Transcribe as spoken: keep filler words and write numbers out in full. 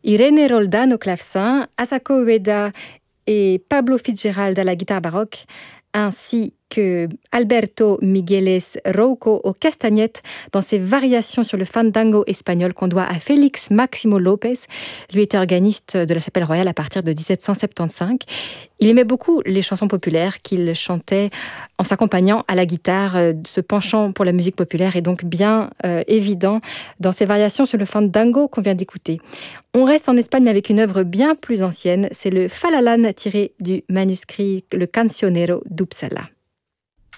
Irene Roldan au clavecin, Asako Ueda et Pablo Fitzgerald à la guitare baroque, ainsi que Alberto Migueles Rouco aux castagnettes dans ses variations sur le fandango espagnol qu'on doit à Félix Máximo López. Lui était organiste de la Chapelle Royale à partir de dix-sept cent soixante-quinze. Il aimait beaucoup les chansons populaires qu'il chantait en s'accompagnant à la guitare. Ce penchant pour la musique populaire est donc bien euh, évident dans ses variations sur le fandango qu'on vient d'écouter. On reste en Espagne mais avec une œuvre bien plus ancienne. C'est le Falalan tiré du manuscrit Le Cancionero d'Uppsala.